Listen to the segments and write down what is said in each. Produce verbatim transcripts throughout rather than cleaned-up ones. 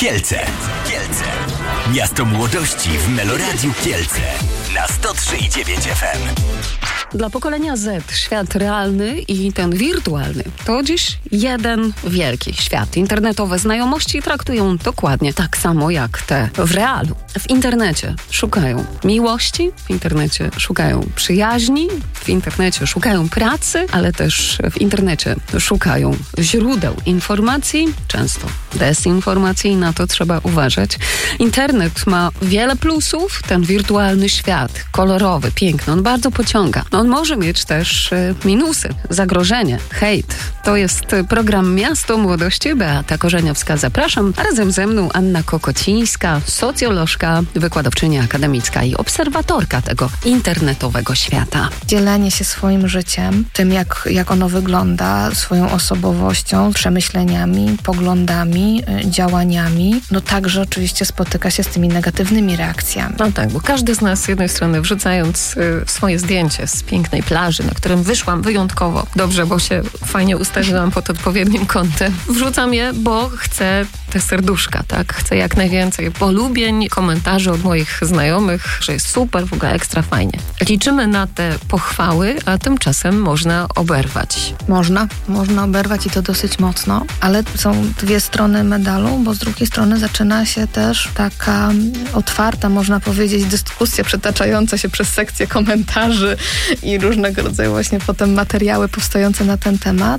Kielce. Kielce. Miasto młodości w Meloradiu Kielce. Na sto trzy i dziewięć F M. Dla pokolenia Z świat realny i ten wirtualny to dziś jeden wielki świat. Internetowe znajomości traktują dokładnie tak samo jak te w realu. W internecie szukają miłości, w internecie szukają przyjaźni, w internecie szukają pracy, ale też w internecie szukają źródeł informacji, często dezinformacji, i na to trzeba uważać. Internet ma wiele plusów, ten wirtualny świat, kolorowy, piękny, on bardzo pociąga. On może mieć też minusy, zagrożenie, hejt. To jest program Miasto Młodości. Beata Korzeniowska, zapraszam. Razem ze mną Anna Kokocińska, socjolożka, wykładowczyni akademicka i obserwatorka tego internetowego świata. Dzielenie się swoim życiem, tym jak, jak ono wygląda, swoją osobowością, przemyśleniami, poglądami, działaniami, no także oczywiście spotyka się z tymi negatywnymi reakcjami. No tak, bo każdy z nas z jednej strony wrzucając y, swoje zdjęcie z pięknej plaży, na którym wyszłam wyjątkowo dobrze, bo się fajnie ustawiłam pod odpowiednim kątem. Wrzucam je, bo chcę te serduszka, tak? Chcę jak najwięcej polubień, komentarzy od moich znajomych, że jest super, w ogóle ekstra fajnie. Liczymy na te pochwały, a tymczasem można oberwać. Można, można oberwać i to dosyć mocno, ale są dwie strony medalu, bo z drugiej strony zaczyna się też taka otwarta, można powiedzieć, dyskusja przetaczająca się przez sekcję komentarzy i różnego rodzaju właśnie potem materiały powstające na ten temat,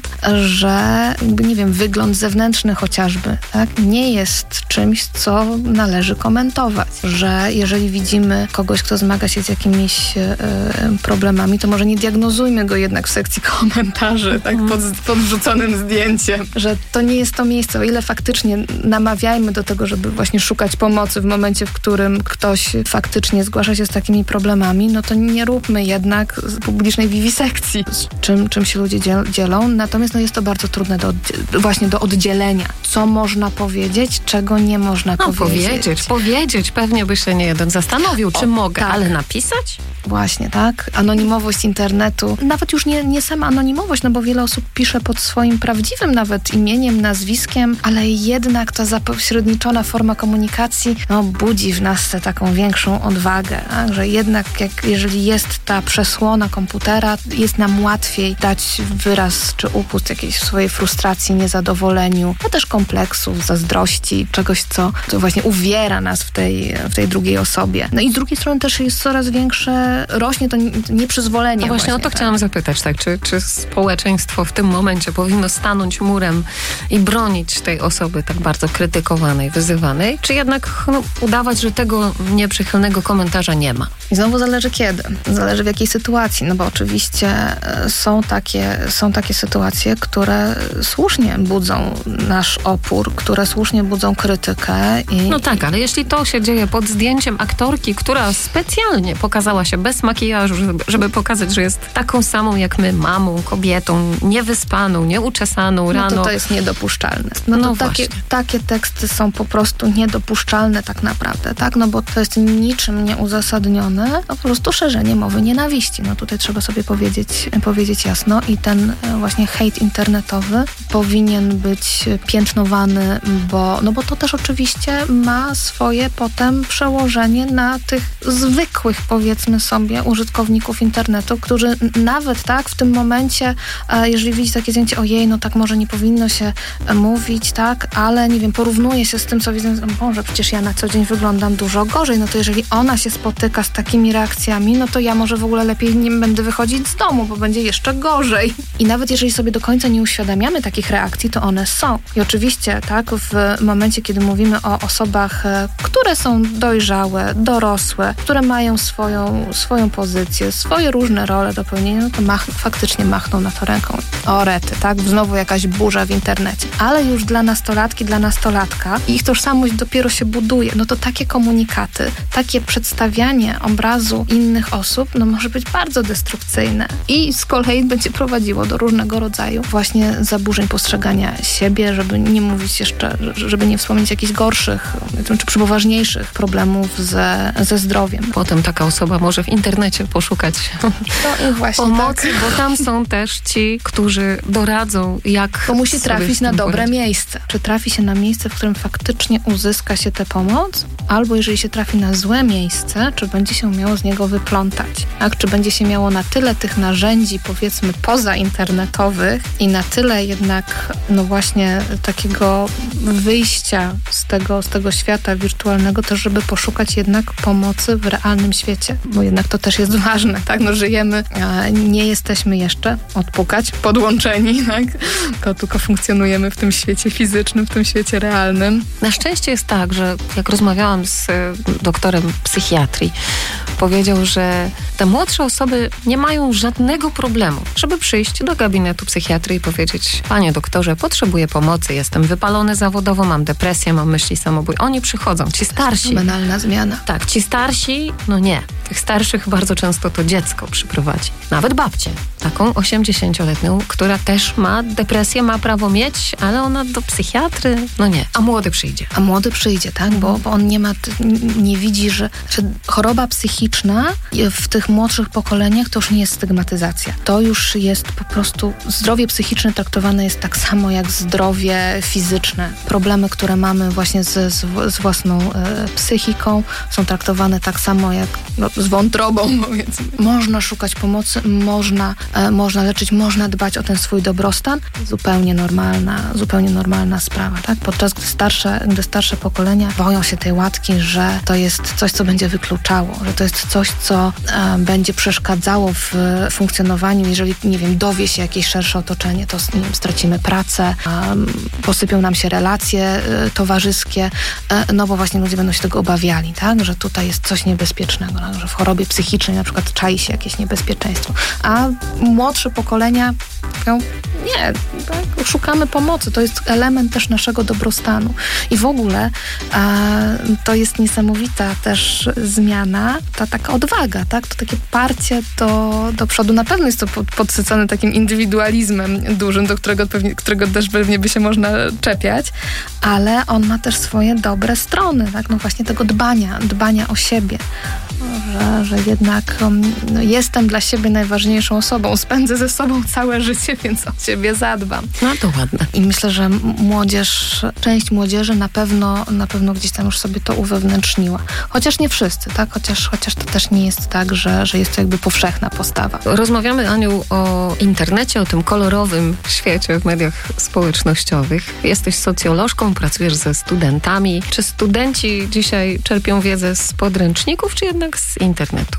że jakby, nie wiem, wygląd zewnętrzny chociażby, tak, nie jest czymś, co należy komentować, że jeżeli widzimy kogoś, kto zmaga się z jakimiś e, problemami, to może nie diagnozujmy go jednak w sekcji komentarzy, tak, pod, pod wrzuconym zdjęciem, że to nie jest to miejsce, o ile faktycznie namawiajmy do tego, żeby właśnie szukać pomocy w momencie, w którym ktoś faktycznie zgłasza się z takimi problemami, no to nie róbmy jednak z publicznej wiwisekcji, z czym, czym się ludzie dziel, dzielą. Natomiast no jest to bardzo trudne do, właśnie do oddzielenia. Co można powiedzieć, czego nie można no, powiedzieć. Powiedzieć, powiedzieć. Pewnie by się nie jeden zastanowił, czy o, mogę, tak. Ale napisać? Właśnie, tak. Anonimowość internetu. Nawet już nie, nie sama anonimowość, no bo wiele osób pisze pod swoim prawdziwym nawet imieniem, nazwiskiem, ale jednak ta zapośredniczona forma komunikacji no, budzi w nas tę taką większą odwagę, tak? Że jednak jak, jeżeli jest ta przesłona komputera, jest nam łatwiej dać wyraz czy upust jakiejś swojej frustracji, niezadowoleniu, a też kompleksów, zazdrości, czegoś, co, co właśnie uwiera nas w tej, w tej drugiej osobie. No i z drugiej strony też jest coraz większe, rośnie to nieprzyzwolenie. No właśnie, właśnie o to tak. chciałam zapytać, tak, czy, czy społeczeństwo w tym momencie powinno stanąć murem i bronić tej osoby tak bardzo krytykowanej, wyzywanej, czy jednak no, udawać, że tego nieprzychylnego komentarza nie ma? I znowu zależy kiedy, zależy w jakiej sytuacji, no bo oczywiście są takie, są takie sytuacje, które słusznie budzą nasz opór, które słusznie budzą krytykę. I, no tak, ale jeśli to się dzieje pod zdjęciem aktorki, która specjalnie pokazała się bez makijażu, żeby, żeby pokazać, że jest taką samą jak my, mamą, kobietą, niewyspaną, nieuczesaną rano. No to to jest niedopuszczalne. No, no to takie, takie teksty są po prostu niedopuszczalne tak naprawdę, tak? No bo to jest niczym nieuzasadnione, no po prostu szerzenie mowy nienawiści. No tutaj trzeba sobie powiedzieć, powiedzieć jasno i ten właśnie hejt internetowy powinien być piętnowany, bo, no bo to też oczywiście ma swoje potem przełożenie na tych zwykłych, powiedzmy sobie, użytkowników internetu, którzy nawet tak w tym momencie, jeżeli widzi takie zdjęcie, ojej, no tak może nie powinno się mówić, tak, ale nie wiem, porównuje się z tym, co widzę, Boże, przecież ja na co dzień wyglądam dużo gorzej, no to jeżeli ona się spotyka z takimi reakcjami, no to ja może w ogóle lepiej nie będę wychodzić z domu, bo będzie jeszcze gorzej. I nawet jeżeli sobie do końca nie uświadamiamy takich reakcji, to one są. I oczywiście, tak, w momencie, kiedy mówimy o osobach, które są dojrzałe, dorosłe, które mają swoją, swoją pozycję, swoje różne role do pełnienia, no to mach, faktycznie machną na to ręką. O rety, tak? Znowu jakaś burza w internecie. Ale już dla nastolatki, dla nastolatka ich tożsamość dopiero się buduje. No to takie komunikaty, takie przedstawianie obrazu innych osób, no może być bardzo destrukcyjne. I z kolei będzie prowadziło do różnego rodzaju właśnie zaburzeń postrzegania siebie, żeby nie mówić jeszcze, żeby nie wspomnieć jakichś gorszych, czy przypoważniejszych problemów ze, ze zdrowiem. Potem taka osoba może w internecie poszukać no i właśnie pomocy, tak. bo tam są też ci, którzy doradzą, jak to musi trafić na dobre poradzić. miejsce. Czy trafi się na miejsce, w którym faktycznie uzyska się tę pomoc, albo jeżeli się trafi na złe miejsce, czy będzie się miało z niego wyplątać. Tak? Czy będzie się miało na tyle tych narzędzi, powiedzmy, pozainternetowych i na tyle jednak, no właśnie, takiego wyjścia z tego, z tego świata wirtualnego, też żeby poszukać jednak pomocy w realnym świecie, bo jednak to też jest ważne, tak? No żyjemy, a nie jesteśmy jeszcze odpukać, podłączeni, tak? Tylko, tylko funkcjonujemy w tym świecie fizycznym, w tym świecie realnym. Na szczęście jest tak, że jak rozmawiałam z doktorem psychiatrii, powiedział, że te młodsze osoby nie mają żadnego problemu, żeby przyjść do gabinetu psychiatry i powiedzieć: panie doktorze, potrzebuję pomocy, jestem wypalony zawodowo, mam depresję, mam myśli samobój. Oni przychodzą, ci starsi. Fenomenalna zmiana. Tak, ci starsi, no nie. Tych starszych bardzo często to dziecko przyprowadzi. Nawet babcię, taką osiemdziesięcioletnią, która też ma depresję, ma prawo mieć, ale ona do psychiatry, no nie. A młody przyjdzie. A młody przyjdzie, tak? Bo, bo on nie ma, nie widzi, że, że choroba psychiczna w tych młodszych pokoleniach to już nie jest stygmatyzacja. To już jest po prostu, zdrowie psychiczne traktowane jest tak samo jak zdrowie fizyczne. Problemy, które mamy właśnie z, z, z własną e, psychiką, są traktowane tak samo jak no, z wątrobą, powiedzmy. Można szukać pomocy, można, e, można leczyć, można dbać o ten swój dobrostan. Zupełnie normalna, zupełnie normalna sprawa, tak? Podczas gdy starsze, gdy starsze pokolenia boją się tej łatki, że to jest coś, co będzie wykluczało, że to jest coś, co e, będzie przeszkadzało w funkcjonowaniu, jeżeli, nie wiem, dowie się jakieś szersze otoczenie, to nie wiem, stracimy pracę, e, posypią nam się relacje e, towarzyskie, e, no bo właśnie ludzie będą się tego obawiali, tak? Że tutaj jest coś niebezpiecznego, tak? Że w chorobie psychicznej na przykład czai się jakieś niebezpieczeństwo. A młodsze pokolenia mówią: nie, tak? Szukamy pomocy, to jest element też naszego dobrostanu. I w ogóle e, to jest niesamowita też zmiana, ta taka odwaga, tak? To takie parcie do, do przodu. Na pewno jest to pod, podsycone takim indywidualizmem dużym, do którego, pewnie, którego też pewnie by się można czepiać, ale on ma też swoje dobre strony, tak? No właśnie tego dbania, dbania o siebie. Że, że jednak no, jestem dla siebie najważniejszą osobą. Spędzę ze sobą całe życie, więc o siebie zadbam. No to ładne. I myślę, że młodzież, część młodzieży na pewno, na pewno gdzieś tam już sobie to uwewnętrzniła. Chociaż nie wszyscy, tak? Chociaż, chociaż to też nie jest tak, że, że jest to jakby powszechna postawa. Rozmawiamy, Aniu, o internecie, o tym kolorowym świecie w mediach społecznościowych. Jesteś socjolożką, pracujesz ze studentami. Czy studenci dzisiaj czerpią wiedzę z podręczników, czy jednak z internetu?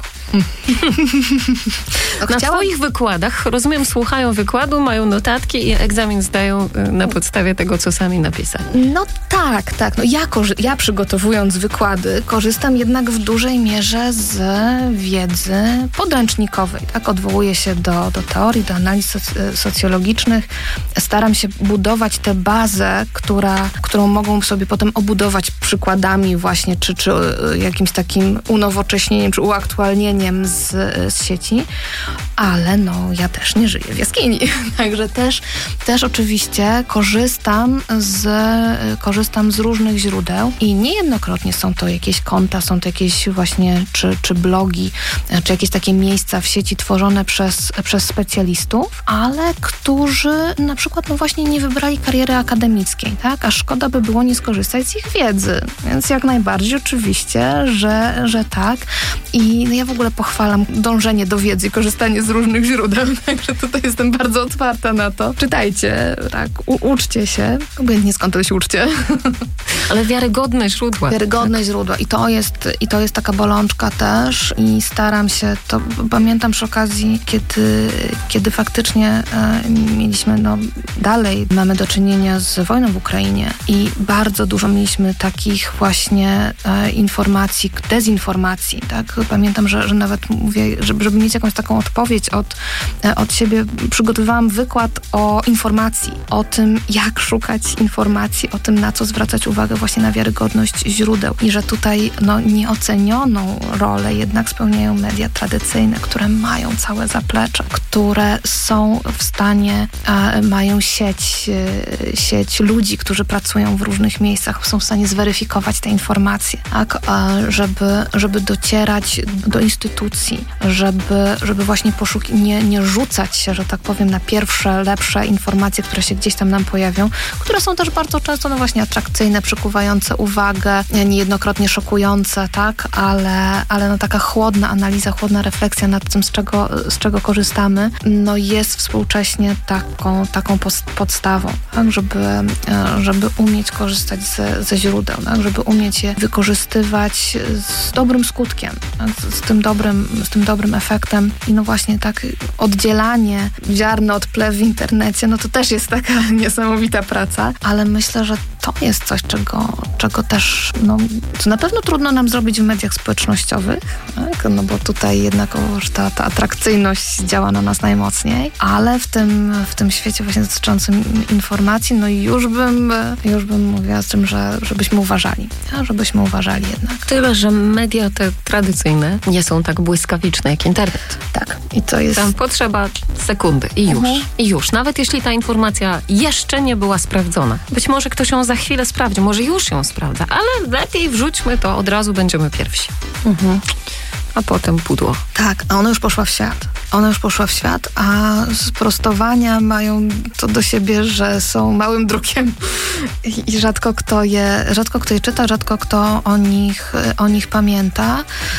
No, na chciałam... swoich wykładach, rozumiem, słuchają wykładu, mają notatki i egzamin zdają na podstawie tego, co sami napisali. No tak, tak. No ja, korzy- ja przygotowując wykłady korzystam jednak w dużej mierze z wiedzy podręcznikowej. Tak? Odwołuję się do, do teorii, do analiz soc- socjologicznych. Staram się budować tę bazę, która, którą mogą sobie potem obudować przykładami właśnie, czy, czy jakimś takim unowocześnieniem, czy uaktualnieniem z, z sieci, ale no ja też nie żyję w jaskini, także też, też oczywiście korzystam z, korzystam z różnych źródeł i niejednokrotnie są to jakieś konta, są to jakieś właśnie czy, czy blogi, czy jakieś takie miejsca w sieci tworzone przez, przez specjalistów, ale którzy na przykład no właśnie nie wybrali kariery akademickiej, tak? A szkoda by było nie skorzystać z ich wiedzy, więc jak najbardziej oczywiście, że, że tak. I no ja w ogóle pochwalam dążenie do wiedzy, korzystanie z różnych źródeł, także tutaj jestem bardzo otwarta na to. Czytajcie, tak, u- uczcie się, obojętnie skąd to się uczcie. Ale wiarygodne źródła. Wiarygodne tak. źródła i to jest, i to jest taka bolączka też i staram się, to pamiętam przy okazji, kiedy, kiedy faktycznie e, mieliśmy, no dalej mamy do czynienia z wojną w Ukrainie i bardzo dużo mieliśmy takich właśnie e, informacji, dezinformacji, tak? Pamiętam, że, że nawet mówię, żeby, żeby mieć jakąś taką odpowiedź od, od siebie, przygotowywałam wykład o informacji, o tym, jak szukać informacji, o tym, na co zwracać uwagę uwagę właśnie na wiarygodność źródeł i że tutaj no, nieocenioną rolę jednak spełniają media tradycyjne, które mają całe zaplecze, które są w stanie, e, mają sieć, e, sieć ludzi, którzy pracują w różnych miejscach, są w stanie zweryfikować te informacje, tak? E, żeby, żeby docierać do instytucji, żeby, żeby właśnie poszukiwać, nie, nie rzucać się, że tak powiem, na pierwsze, lepsze informacje, które się gdzieś tam nam pojawią, które są też bardzo często no właśnie atrakcyjne, przykuwające uwagę, niejednokrotnie szokujące, tak, ale, ale no taka chłodna analiza, chłodna refleksja nad tym, z czego, z czego korzystamy, no jest współcześnie taką, taką podstawą, tak, żeby, żeby umieć korzystać ze, ze źródeł, tak, żeby umieć je wykorzystywać z dobrym skutkiem, tak, z, z tym dobrym, z tym dobrym efektem i no właśnie tak oddzielanie ziarna od plew w internecie, no to też jest taka niesamowita praca, ale myślę, że to jest coś, czego, czego też, no, co na pewno trudno nam zrobić w mediach społecznościowych, tak? No bo tutaj jednakowoż ta, ta atrakcyjność działa na nas najmocniej, ale w tym, w tym świecie właśnie dotyczącym informacji, no już bym, już bym mówiła z tym, że żebyśmy uważali, ja? żebyśmy uważali jednak. Tyle, że media te tradycyjne nie są tak błyskawiczne jak internet. Tak. I to jest... Tam potrzeba sekundy i już. Mhm. I już. Nawet jeśli ta informacja jeszcze nie była sprawdzona. Być może ktoś ją za chwilę sprawdzi, może już ją sprawdza, ale lepiej wrzućmy to, od razu będziemy pierwsi. Mhm. A potem pudło. Tak, a ona już poszła w świat. Ona już poszła w świat, a sprostowania mają to do siebie, że są małym drukiem i, i rzadko kto je, rzadko kto je czyta, rzadko kto o nich, o nich pamięta,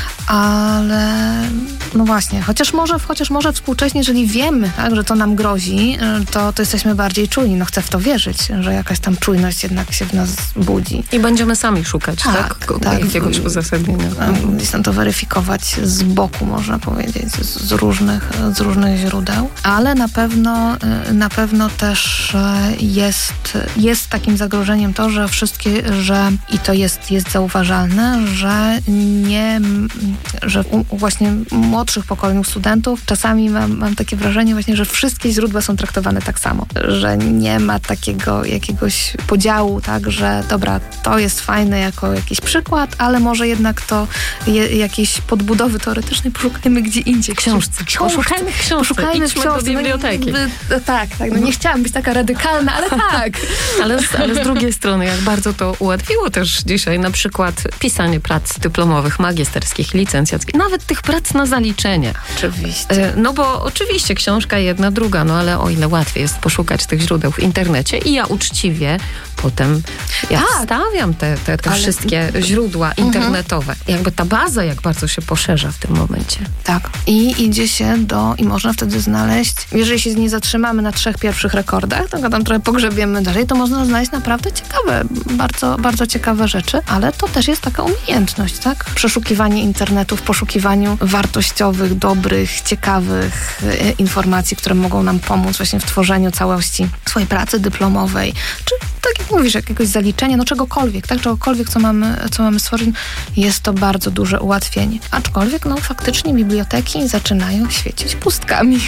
ale no właśnie, chociaż może, chociaż może współcześnie, jeżeli wiemy, tak, że to nam grozi, to, to jesteśmy bardziej czujni. No chcę w to wierzyć, że jakaś tam czujność jednak się w nas budzi. I będziemy sami szukać, tak? tak? tak jakiegoś uzasadnienia. Jestem to weryfikować z boku, można powiedzieć, z, z, różnych, z różnych źródeł, ale na pewno, na pewno też jest, jest takim zagrożeniem to, że wszystkie, że i to jest, jest zauważalne, że nie, że u właśnie młodszych pokoleń studentów czasami mam, mam takie wrażenie właśnie, że wszystkie źródła są traktowane tak samo, że nie ma takiego jakiegoś podziału, tak, że dobra, to jest fajne jako jakiś przykład, ale może jednak to je, jakieś podbudowy teoretycznej poszukajmy gdzie indziej. Książce. Książce. Poszukajmy książce. Poszukajmy Idźmy książce. do biblioteki. No, no, tak, tak. No nie chciałam być taka radykalna, ale tak. ale, z, ale z drugiej strony, jak bardzo to ułatwiło też dzisiaj na przykład pisanie prac dyplomowych, magisterskich, licencjackich, nawet tych prac na zaliczenie. Oczywiście. No bo oczywiście książka jedna, druga, no ale o ile łatwiej jest poszukać tych źródeł w internecie i ja uczciwie potem ja tak. wstawiam te, te, te ale... wszystkie źródła internetowe. Mhm. Jakby ta baza jak bardzo się poszerza w tym momencie. Tak. I idzie się do, i można wtedy znaleźć, jeżeli się nie zatrzymamy na trzech pierwszych rekordach, to tam trochę pogrzebiemy dalej, to można znaleźć naprawdę ciekawe, bardzo, bardzo ciekawe rzeczy, ale to też jest taka umiejętność, tak? Przeszukiwanie internetu w poszukiwaniu wartościowych, dobrych, ciekawych e, informacji, które mogą nam pomóc właśnie w tworzeniu całości swojej pracy dyplomowej, czy tak jak mówisz, jakiegoś zaliczenia, no czegokolwiek, tak? Czegokolwiek, co mamy, co mamy stworzyć, jest to bardzo duże ułatwienie. Aczkolwiek, no faktycznie biblioteki zaczynają świecić pustkami.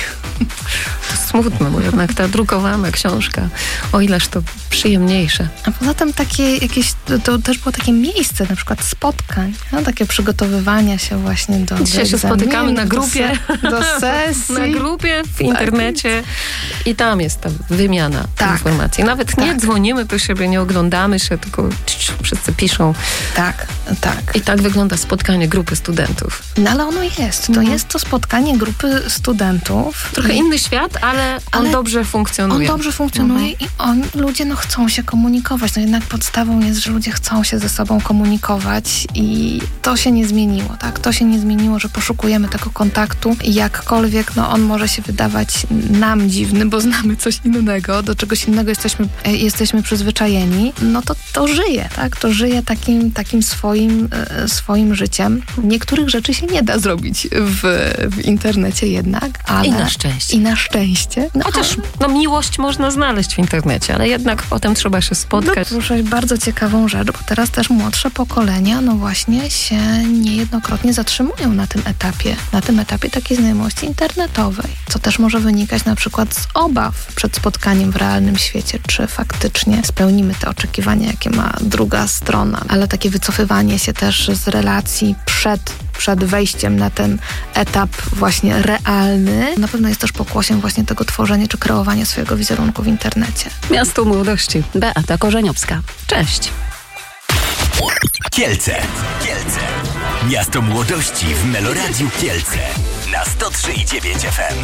To smutne, bo jednak ta drukowana książka, o ileż to przyjemniejsze. A poza tym takie jakieś, to, to też było takie miejsce, na przykład spotkań, no, takie przygotowywania się właśnie do Dzisiaj do się spotykamy na grupie. Do, se, do sesji. Na grupie, w internecie tak. I tam jest ta wymiana tak. informacji. Nawet tak. nie dzwonimy do siebie, nie oglądamy się, tylko wszyscy piszą. Tak, tak. I tak wygląda spotkanie grupy studentów. No ale ono jest. To mhm. jest to spotkanie grupy studentów. Trochę I... inny świat, ale on ale dobrze funkcjonuje. On dobrze funkcjonuje mhm. i on, ludzie no chcą się komunikować. No jednak podstawą jest, że ludzie chcą się ze sobą komunikować i to się nie zmieniło, tak? To się nie zmieniło, że poszukujemy tego kontaktu i jakkolwiek no on może się wydawać nam dziwny, bo znamy coś innego, do czegoś innego jesteśmy, jesteśmy przyzwyczajeni, no to to żyje, tak? To żyje takim, takim swoim, swoim życiem. Niektórych rzeczy się nie da zrobić w, w internecie jednak, ale... I na szczęście. I na szczęście. No, Chociaż no, miłość można znaleźć w internecie, ale jednak potem trzeba się spotkać. No, proszę, bardzo ciekawą rzecz, bo teraz też młodsze pokolenia, no właśnie się niejednokrotnie zatrzymują na tym etapie, na tym etapie takiej znajomości internetowej, co też może wynikać na przykład z obaw przed spotkaniem w realnym świecie, czy faktycznie właśnie spełnimy te oczekiwania, jakie ma druga strona. Ale takie wycofywanie się też z relacji przed przed wejściem na ten etap właśnie realny, na pewno jest też pokłosiem właśnie tego tworzenia czy kreowania swojego wizerunku w internecie. Miasto Młodości. Beata Korzeniowska. Cześć. Kielce. Kielce. Miasto Młodości w Meloradiu Kielce. Na sto trzy i dziewięć F M.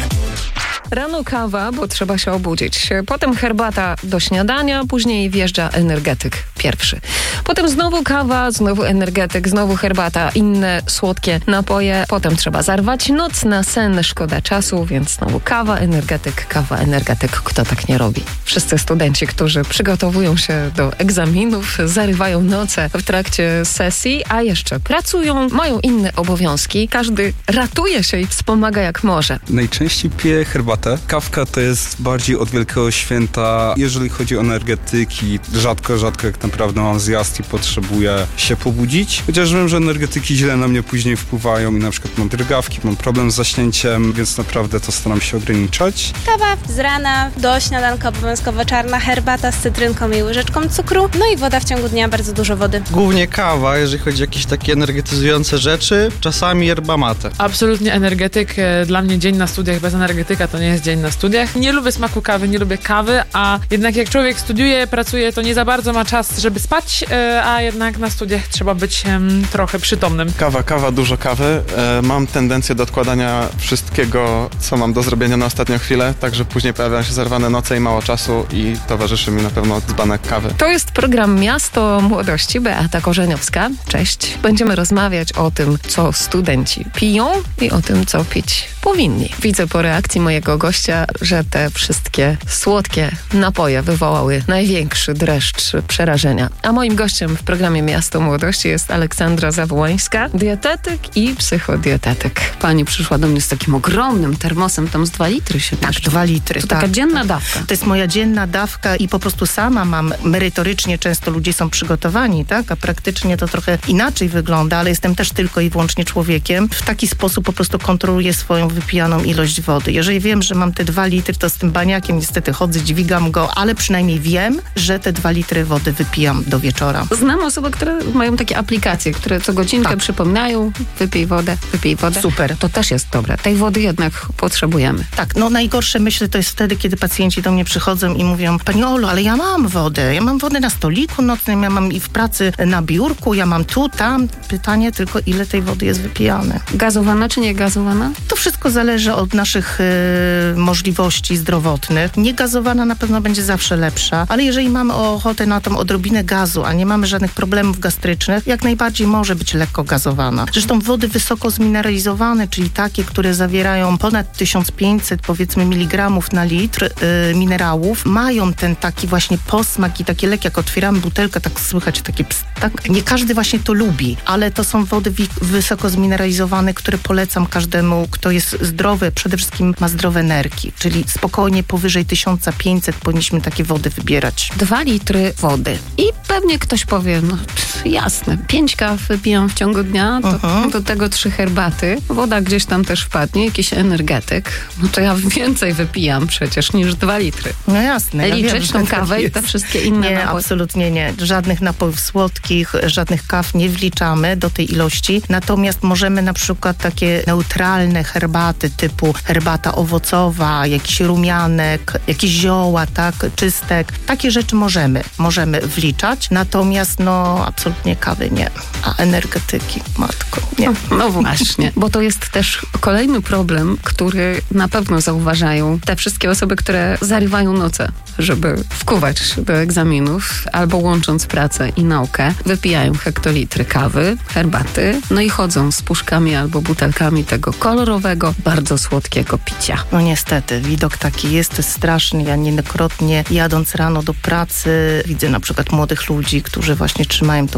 Rano kawa, bo trzeba się obudzić. Potem herbata do śniadania, później wjeżdża energetyk pierwszy. Potem znowu kawa, znowu energetyk, znowu herbata, inne słodkie napoje. Potem trzeba zarwać noc na sen, szkoda czasu, więc znowu kawa, energetyk, kawa, energetyk. Kto tak nie robi? Wszyscy studenci, którzy przygotowują się do egzaminów, zarywają noce w trakcie sesji, a jeszcze pracują, mają inne obowiązki. Każdy ratuje się i wspomaga jak może. Najczęściej piję herbatę. Kawka to jest bardziej od Wielkiego Święta. Jeżeli chodzi o energetyki, rzadko, rzadko jak naprawdę mam zjazd i potrzebuję się pobudzić. Chociaż wiem, że energetyki źle na mnie później wpływają i na przykład mam drgawki, mam problem z zaśnięciem, więc naprawdę to staram się ograniczać. Kawa z rana, do śniadanka obowiązkowo czarna herbata z cytrynką i łyżeczką cukru, no i woda w ciągu dnia, bardzo dużo wody. Głównie kawa, jeżeli chodzi o jakieś takie energetyzujące rzeczy, czasami yerba mate. Absolutnie energetyk. Dla mnie dzień na studiach bez energetyka to nie jest dzień na studiach. Nie lubię smaku kawy, nie lubię kawy, a jednak jak człowiek studiuje, pracuje, to nie za bardzo ma czas, żeby spać, a jednak na studiach trzeba być trochę przytomnym. Kawa, kawa, dużo kawy. Mam tendencję do odkładania wszystkiego, co mam do zrobienia na ostatnią chwilę, także później pojawiają się zerwane noce i mało czasu i towarzyszy mi na pewno dzbanek kawy. To jest program Miasto Młodości. Beata Korzeniowska. Cześć. Będziemy rozmawiać o tym, co studenci piją i o tym, co pić powinni. Widzę po reakcji mojego gościa, że te wszystkie słodkie napoje wywołały największy dreszcz przerażenia. A moim gościem w programie Miasto Młodości jest Aleksandra Zawołańska, dietetyk i psychodietetyk. Pani przyszła do mnie z takim ogromnym termosem, tam z dwa litry się Tak, mieszczą. dwa litry. To tak. taka dzienna dawka. To jest moja dzienna dawka i po prostu sama mam merytorycznie, często ludzie są przygotowani, tak, a praktycznie to trochę inaczej wygląda, ale jestem też tylko i wyłącznie człowiekiem. W taki sposób po prostu kontroluję swoją wypijaną ilość wody. Jeżeli wiem, że mam te dwa litry, to z tym baniakiem niestety chodzę, dźwigam go, ale przynajmniej wiem, że te dwa litry wody wypijam do wieczora. Znam osoby, które mają takie aplikacje, które co godzinkę Tak. przypominają, wypij wodę, wypij wodę. Super. To też jest dobre. Tej wody jednak potrzebujemy. Tak, no najgorsze myślę to jest wtedy, kiedy pacjenci do mnie przychodzą i mówią: Pani Olu, ale ja mam wodę, ja mam wodę na stoliku nocnym, ja mam i w pracy na biurku, ja mam tu, tam. Pytanie tylko, ile tej wody jest wypijane. Gazowana czy nie gazowana? To wszystko zależy od naszych y, możliwości zdrowotnych. Niegazowana na pewno będzie zawsze lepsza, ale jeżeli mamy ochotę na tą odrobinę gazu, a nie mamy żadnych problemów gastrycznych, jak najbardziej może być lekko gazowana. Zresztą wody wysoko zmineralizowane, czyli takie, które zawierają ponad tysiąc pięćset powiedzmy miligramów na litr y, minerałów, mają ten taki właśnie posmak i takie lekkie, jak otwieramy butelkę, tak słychać takie ps, tak. Nie każdy właśnie to lubi, ale to są wody wi- wysoko zmineralizowane, które polecam każdemu, kto jest zdrowy, przede wszystkim ma zdrowe nerki, czyli spokojnie powyżej tysiąc pięćset powinniśmy takie wody wybierać. Dwa litry wody. I pewnie ktoś powie, no pff, jasne, pięć kaw wypijam w ciągu dnia, to Uh-huh. do tego trzy herbaty, woda gdzieś tam też wpadnie, jakiś energetyk, no to ja więcej wypijam przecież niż dwa litry. No jasne. Ja Liczyć wiem, że tą tak kawę i jest. te wszystkie inne Nie, napoje. absolutnie nie. Żadnych napojów słodkich, żadnych kaw nie wliczamy do tej ilości. Natomiast możemy na przykład takie neutralne herbaty typu herbata owocowa, jakiś rumianek, jakieś zioła, tak, czystek. Takie rzeczy możemy, możemy wliczać. Natomiast no absolutnie kawy nie. A energetyki, matko, nie. No właśnie, bo to jest też kolejny problem, który na pewno zauważają te wszystkie osoby, które zarywają noce, żeby wkuwać do egzaminów, albo łącząc pracę i naukę, wypijają hektolitry kawy, herbaty, no i chodzą z puszkami albo butelkami tego kolorowego, bardzo słodkiego picia. No niestety, widok taki jest, to jest straszny. Ja niejednokrotnie jadąc rano do pracy widzę na przykład młodych ludzi, którzy właśnie trzymają tą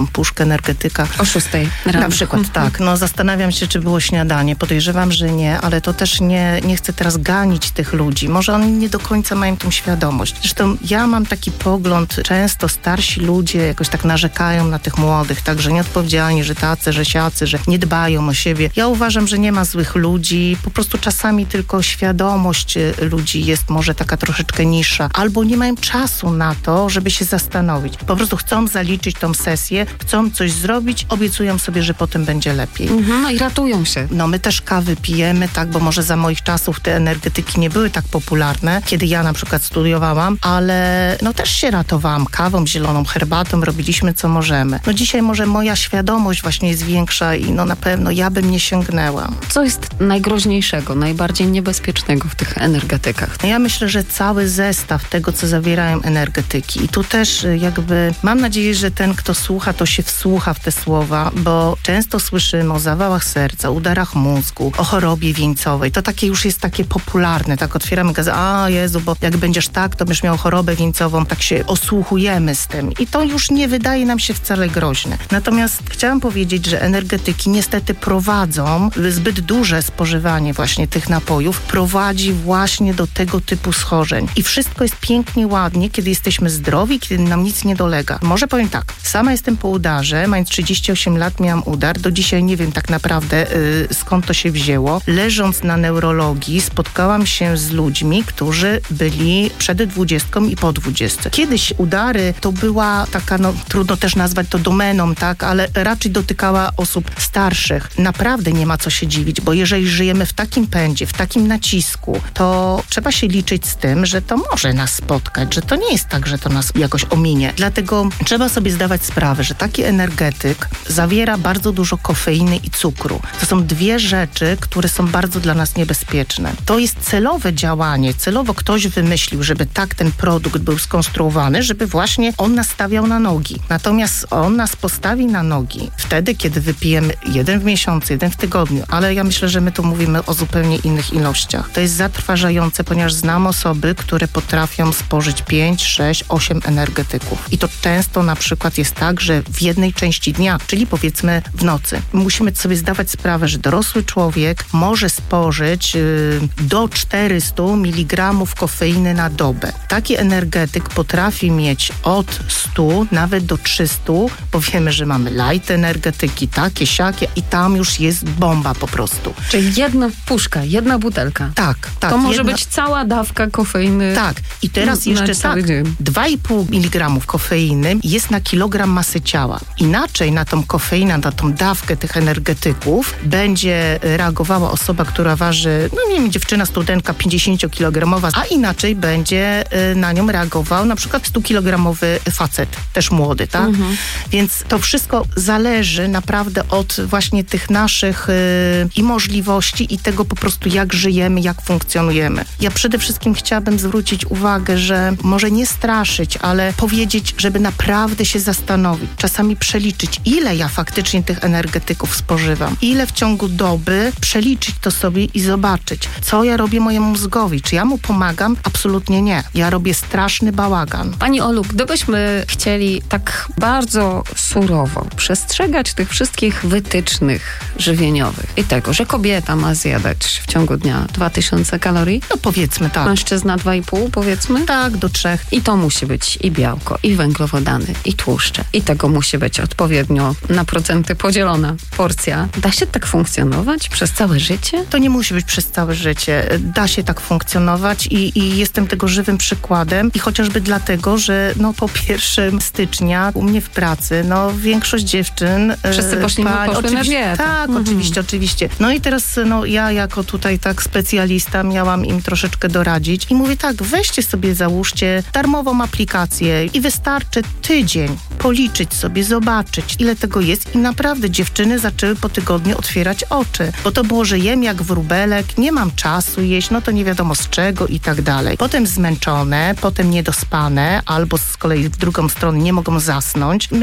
tą puszkę energetyka. O szóstej rano. Na przykład, tak. No zastanawiam się, czy było śniadanie. Podejrzewam, że nie, ale to też nie, nie chcę teraz ganić tych ludzi. Może oni nie do końca mają tą świadomość. Zresztą ja mam taki pogląd, często starsi ludzie jakoś tak narzekają na tych młodych, tak, że nieodpowiedzialni, że tacy, że siacy, że nie dbają o siebie. Ja uważam, że nie ma złych ludzi, po prostu czasami tylko świadomość ludzi jest może taka troszeczkę niższa, albo nie mają czasu na to, żeby się zastanowić. Po prostu chcą zaliczyć tą sesję, chcą coś zrobić, obiecują sobie, że potem będzie lepiej. Mhm, no i ratują się. No my też kawy pijemy, tak, bo może za moich czasów te energetyki nie były tak popularne, kiedy ja na przykład studiowałam, ale no też się ratowałam kawą, zieloną herbatą, robiliśmy co możemy. No dzisiaj może moja świadomość właśnie jest większa i no na pewno ja bym nie sięgnęła. Co jest najgroźniejszego, najbardziej niebezpiecznego w tych energetykach? Ja myślę, że cały zestaw tego, co zawierają energetyki. I tu też jakby mam nadzieję, że ten, kto słucha, to się wsłucha w te słowa, bo często słyszymy o zawałach serca, udarach mózgu, o chorobie wieńcowej. To takie już jest takie popularne, tak otwieramy gazetę, a Jezu, bo jak będziesz tak, to będziesz miał chorobę wieńcową, tak się osłuchujemy z tym. I to już nie wydaje nam się wcale groźne. Natomiast chciałam powiedzieć, że energetyki niestety prowadzą, zbyt duże spożywanie właśnie tych napojów prowadzi właśnie do tego typu schorzeń. I wszystko jest pięknie, ładnie, kiedy jesteśmy zdrowi, kiedy nam nic nie dolega. Może powiem tak, sama jestem po udarze, mając trzydzieści osiem lat miałam udar, do dzisiaj nie wiem tak naprawdę yy, skąd to się wzięło. Leżąc na neurologii spotkałam się z ludźmi, którzy byli przed dwudziestką i po dwudziestce. Kiedyś udary to była taka, no trudno też nazwać to domeną, tak, ale raczej dotykała osób starszych. Naprawdę nie ma co się dziwić, bo jeżeli żyjemy w takim pędzie, w takim nacisku, to trzeba się liczyć z tym, że to może nas spotkać, że to nie jest tak, że to nas jakoś ominie. Dlatego trzeba sobie zdawać sprawę, że taki energetyk zawiera bardzo dużo kofeiny i cukru. To są dwie rzeczy, które są bardzo dla nas niebezpieczne. To jest celowe działanie, celowo ktoś wymyślił, żeby tak ten produkt był skonstruowany, żeby właśnie on nas stawiał na nogi. Natomiast on nas postawi na nogi wtedy, kiedy wypijemy jeden w miesiącu, jeden w tygodniu, ale ja myślę, że my tu mówimy o zupełnie innych ilościach. To jest zatrważające, ponieważ znam osoby, które potrafią spożyć pięć, sześć, osiem energetyków. I to często na przykład jest tak, że w jednej części dnia, czyli powiedzmy w nocy. Musimy sobie zdawać sprawę, że dorosły człowiek może spożyć yy, do czterysta miligramów kofeiny na dobę. Taki energetyk potrafi mieć od stu nawet do trzystu, bo wiemy, że mamy light energetyki, takie, siakie i tam już jest bomba po prostu. Czyli jedna puszka, jedna butelka. Tak, tak. To może jedna... być cała dawka kofeiny. Tak. I teraz na jeszcze tak, dwa i pół miligramów kofeiny jest na kilogram masy ciała. Inaczej na tą kofeinę, na tą dawkę tych energetyków będzie reagowała osoba, która waży, no nie wiem, dziewczyna, studentka pięćdziesięciokilogramowa, a inaczej będzie na nią reagował na przykład stukilogramowy facet, też młody, tak? Mhm. Więc to wszystko zależy naprawdę od właśnie tych naszych yy, i możliwości i tego po prostu jak żyjemy, jak funkcjonujemy. Ja przede wszystkim chciałabym zwrócić uwagę, że może nie straszyć, ale powiedzieć, żeby naprawdę się zastanowić, czasami przeliczyć, ile ja faktycznie tych energetyków spożywam, ile w ciągu doby, przeliczyć to sobie i zobaczyć, co ja robię mojemu mózgowi, czy ja mu pomagam? Absolutnie nie. Ja robię straszny bałagan. Pani Olu, gdybyśmy chcieli tak bardzo surowo przestrzegać tych wszystkich wytycznych żywieniowych i tego, że kobieta ma zjadać w ciągu dnia dwa tysiące kalorii? No powiedzmy tak. Mężczyzna dwa i pół, powiedzmy? Tak, do trzech. I to musi być i białko, i węglowodany, i tłuszcze. I tego musi być odpowiednio na procenty podzielona porcja. Da się tak funkcjonować przez całe życie? To nie musi być przez całe życie. Da się tak funkcjonować i, i jestem tego żywym przykładem. I chociażby dlatego, że no po pierwszego stycznia u mnie w pracy, no większość dziewczyn... Wszyscy poszli pań, poszły na dietę. Tak, mhm. oczywiście, oczywiście. No i teraz no ja jako tutaj tak specjalista miałam im troszeczkę doradzić i mówię tak, weźcie sobie, załóżcie darmową aplikację i wystarczy tydzień policzyć sobie, zobaczyć, ile tego jest i naprawdę dziewczyny zaczęły po tygodniu otwierać oczy, bo to było, że jem jak wróbelek, nie mam czasu jeść, no to nie wiadomo z czego i tak dalej. Potem zmęczone, potem niedospane, albo z kolei w drugą stronę nie mogą zasnąć. Myślę, że tak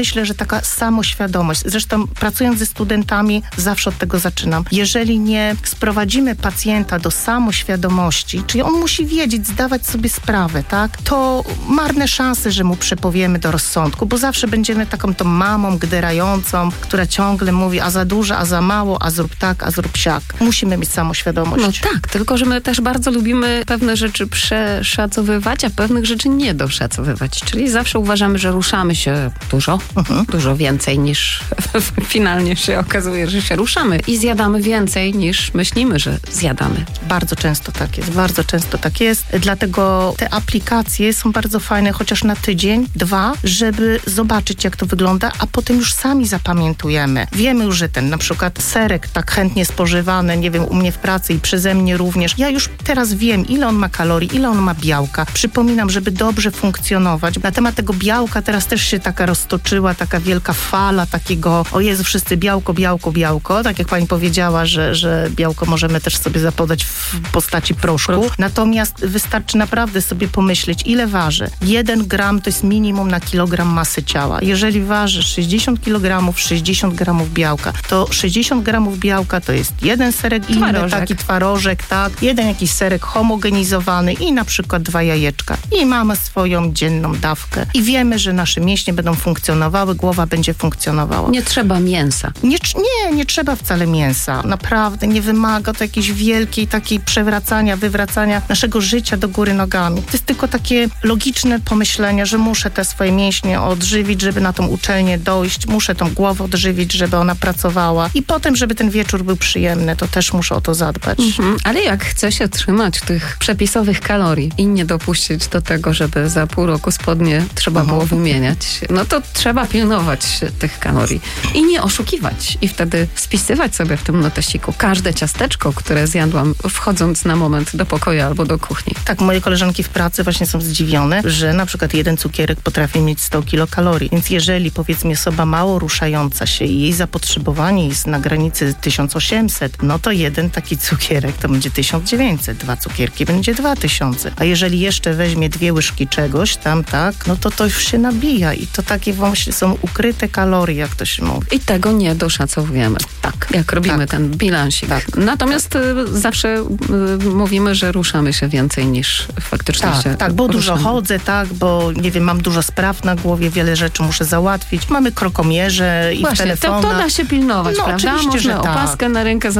taka samoświadomość. Zresztą pracując ze studentami zawsze od tego zaczynam. Jeżeli nie sprowadzimy pacjenta do samoświadomości, czyli on musi wiedzieć, zdawać sobie sprawę, tak, to marne szanse, że mu przepowiemy do rozsądku, bo zawsze będziemy taką tą mamą gderającą, która ciągle mówi, a za dużo, a za mało, a zrób tak, a zrób siak. Musimy mieć samoświadomość. No tak, tylko że my też bardzo lubimy pewne rzeczy przeszacowywać, a pewnych rzeczy nie doszacowywać. Czyli zawsze uważamy, że ruszamy się dużo, uh-huh. dużo więcej niż finalnie się okazuje, że się ruszamy i zjadamy więcej niż myślimy, że zjadamy. Bardzo często tak jest, bardzo często tak jest. Dlatego te aplikacje są bardzo fajne, chociaż na tydzień, dwa, żeby zobaczyć, jak to wygląda, a potem już sami zapamiętujemy. Wiemy już, że ten na przykład serek tak chętnie spożywany, nie wiem, u mnie w pracy i przeze mnie również. Ja już teraz wiem, ile on ma kalorii, ile on ma białka. Przypominam, żeby dobrze funkcjonować. Na temat tego białka teraz też się taka roztoczyła, taka wielka fala takiego, o Jezu, wszyscy białko, białko, białko. Tak jak pani powiedziała, że, że białko możemy też sobie zapodać w postaci proszku. Natomiast wystarczy naprawdę sobie pomyśleć, ile waży. Jeden gram to jest minimum na kilogram masy ciała. Jeżeli waży sześćdziesiąt kilogramów, sześćdziesiąt gramów białka, to sześćdziesiąt gramów białka to jest jeden serek inny, twarożek. taki twarożek, tak, jeden jakiś serek homogenizowany i na przykład dwa jajeczka. I mamy swoją dzienną dawkę. I wiemy, że nasze mięśnie będą funkcjonowały, głowa będzie funkcjonowała. Nie trzeba mięsa. Nie, nie, nie trzeba wcale mięsa. Naprawdę nie wymaga to jakiejś wielkiej takiej przewracania, wywracania naszego życia do góry nogami. To jest tylko takie logiczne pomyślenia, że muszę te swoje mięśnie odżywić, żeby na tą uczelnię dojść, muszę tą głowę odżywić, żeby ona pracowała i potem, żeby ten wieczór był przyjemny, to też muszę o to zadbać. Mhm. Ale jak chce się trzymać tych przepisowych kalorii i nie dopuścić do tego, żeby za pół roku spodnie trzeba Aha. było wymieniać, no to trzeba pilnować tych kalorii i nie oszukiwać. I wtedy spisywać sobie w tym notesiku każde ciasteczko, które zjadłam wchodząc na moment do pokoju albo do kuchni. Tak, moje koleżanki w pracy właśnie są zdziwione, że na przykład jeden cukierek potrafi mieć sto kilokalorii. Więc jeżeli powiedzmy osoba mało ruszająca się i jej zapotrzebowanie jest na granicy tysiąc osiemset, no to jeden taki cukierek to będzie tysiąc dziewięćset, dwa cukierki będzie dwa tysiące. A jeżeli jeszcze weźmie dwie łyżki czegoś tam, tak, no to to już się nabija i to takie właśnie są ukryte kalorie, jak to się mówi. I tego nie doszacowujemy. Tak. Jak robimy tak. ten bilansik. Tak. Natomiast tak. Y, zawsze y, mówimy, że ruszamy się więcej niż faktycznie tak, się Tak, bo ruszamy. dużo chodzę, tak, bo nie wiem, mam dużo spraw na głowie, wiele rzeczy muszę załatwić. Mamy krokomierze i Właśnie, w telefonach. To, to da się pilnować, no, prawda? Oczywiście, Można że tak. opaskę na rękę